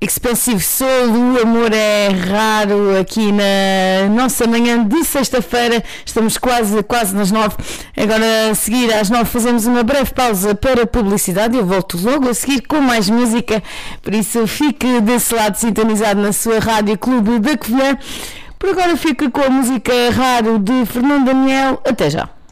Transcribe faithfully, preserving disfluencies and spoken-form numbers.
Expensive Soul, o amor é raro, aqui na nossa manhã de sexta-feira. Estamos quase, quase nas nove. Agora, a seguir às nove, fazemos uma breve pausa para publicidade. Eu volto logo a seguir com mais música, por isso fique desse lado sintonizado na sua Rádio Clube da Covilhã. Por agora fica com a música Raro de Fernando Daniel. Até já.